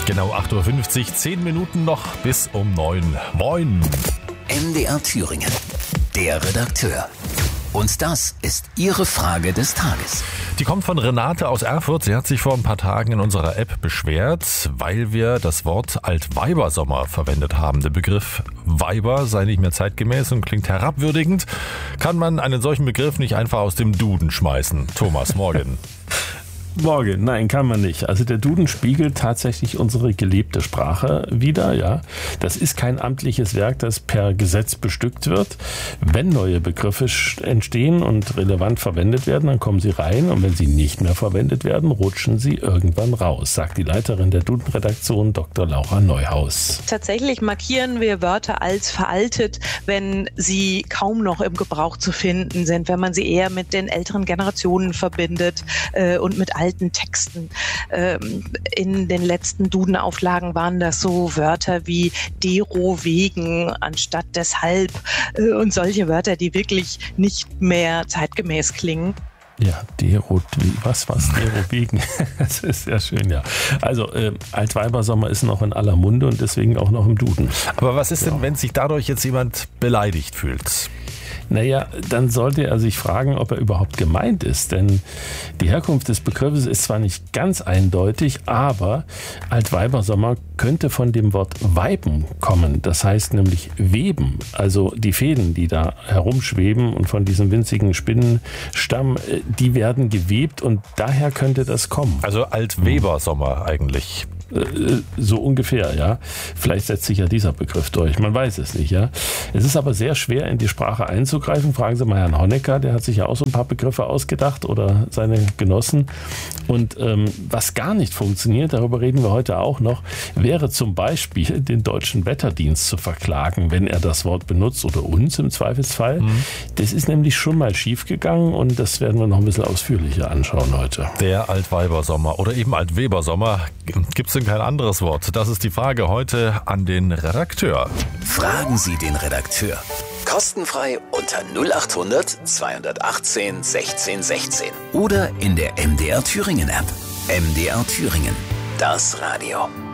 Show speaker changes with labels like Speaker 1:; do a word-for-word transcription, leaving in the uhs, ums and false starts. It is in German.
Speaker 1: Genau acht Uhr fünfzig, zehn Minuten noch bis um neun. Moin!
Speaker 2: M D R Thüringen, der Redakteur. Und das ist Ihre Frage des Tages.
Speaker 1: Die kommt von Renate aus Erfurt. Sie hat sich vor ein paar Tagen in unserer App beschwert, weil wir das Wort Altweibersommer verwendet haben. Der Begriff Weiber sei nicht mehr zeitgemäß und klingt herabwürdigend. Kann man einen solchen Begriff nicht einfach aus dem Duden schmeißen? Thomas, morgen.
Speaker 3: Morgen, nein, kann man nicht. Also der Duden spiegelt tatsächlich unsere gelebte Sprache wider, ja. Das ist kein amtliches Werk, das per Gesetz bestückt wird. Wenn neue Begriffe entstehen und relevant verwendet werden, dann kommen sie rein, und wenn sie nicht mehr verwendet werden, rutschen sie irgendwann raus, sagt die Leiterin der Duden-Redaktion, Doktor Laura Neuhaus.
Speaker 4: Tatsächlich markieren wir Wörter als veraltet, wenn sie kaum noch im Gebrauch zu finden sind, wenn man sie eher mit den älteren Generationen verbindet äh, und mit alten Texten. Ähm, in den letzten Duden-Auflagen waren das so Wörter wie dero wegen anstatt deshalb äh, und solche Wörter, die wirklich nicht mehr zeitgemäß klingen.
Speaker 3: Ja, dero, was, was, dero wegen. Das ist sehr schön, ja. Also, äh, Altweibersommer ist noch in aller Munde und deswegen auch noch im Duden.
Speaker 1: Aber was ist denn,
Speaker 3: Ja.
Speaker 1: wenn sich dadurch jetzt jemand beleidigt fühlt?
Speaker 3: Naja, dann sollte er sich fragen, ob er überhaupt gemeint ist. Denn die Herkunft des Begriffes ist zwar nicht ganz eindeutig, aber Altweibersommer könnte von dem Wort weiben kommen. Das heißt nämlich weben. Also die Fäden, die da herumschweben und von diesem winzigen Spinnenstamm, die werden gewebt, und daher könnte das kommen.
Speaker 1: Also Altwebersommer eigentlich.
Speaker 3: So ungefähr, ja. Vielleicht setzt sich ja dieser Begriff durch. Man weiß es nicht, ja. Es ist aber sehr schwer, in die Sprache einzugreifen. Fragen Sie mal Herrn Honecker, der hat sich ja auch so ein paar Begriffe ausgedacht, oder seine Genossen. Und ähm, was gar nicht funktioniert, darüber reden wir heute auch noch, wäre zum Beispiel den Deutschen Wetterdienst zu verklagen, wenn er das Wort benutzt, oder uns im Zweifelsfall. Mhm. Das ist nämlich schon mal schiefgegangen, und das werden wir noch ein bisschen ausführlicher anschauen heute.
Speaker 1: Der Altweibersommer oder eben Altwebersommer. Gibt es denn kein anderes Wort? Das ist die Frage heute an den Redakteur.
Speaker 2: Fragen Sie den Redakteur. Kostenfrei unter null acht hundert zweihundertachtzehn sechzehn sechzehn oder in der M D R Thüringen App. M D R Thüringen, das Radio.